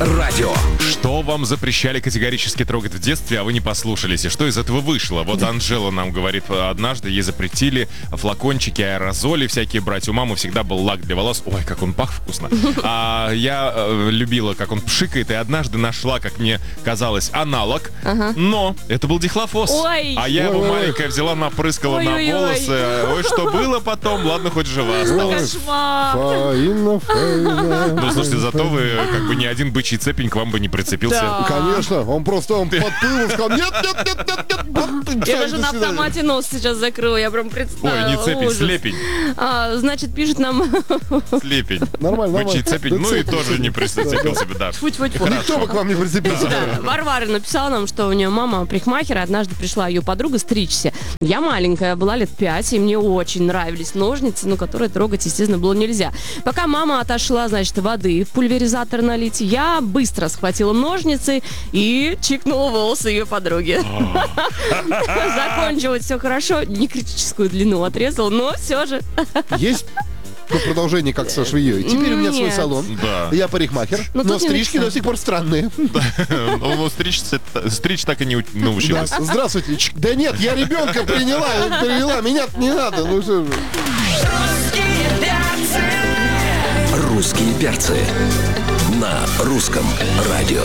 радио. Что вам запрещали категорически трогать в детстве, а вы не послушались? И что из этого вышло? Вот Анжела нам говорит, однажды ей запретили флакончики, аэрозоли всякие брать. У мамы всегда был лак для волос. Ой, как он пах вкусно. А я любила, как он пшикает, и однажды нашла, как мне казалось, аналог. Но это был дихлофос. Ой. А я его маленькая взяла, напрыскала на Ой-ой-ой. волосы. Ой, что было потом? Ладно, хоть жива осталась. Кошмар. Ну, слушайте, зато вы как бы ни один бычий цепень к вам бы не прицепился. Да. Конечно, он подплыл и сказал, нет. Я даже на автомате нос сейчас закрыла, я прям Ой, представила. не цепень, Ужас. слепень. Значит, пишет нам... Слепень. Нормально. Бычий цепень. Ну и тоже не прицепился бы, да. Тьфу-тьфу-тьфу. Никто бы к вам не прицепился. Да, Варвара написала нам, что у нее мама парикмахер, и однажды пришла ее подруга стричься. Я маленькая, была лет 5, и мне очень нравились ножницы, но которые трогать, естественно, было нельзя. Пока мама отошла, значит, воды в пульверизатор налить, я быстро схватила ножницы и чикнула волосы ее подруги. Закончилось все хорошо, не критическую длину отрезала, но все же. Есть продолжение, как со швеей. Теперь у меня свой Нет. салон. Да. Я парикмахер, Ну, но тут не стрижки написано. до сих пор странные. Ну, стричь так и не Да, научилась. здравствуйте. Да нет, я ребенка привела, меня не надо. Ну что же. Русские перцы на русском радио.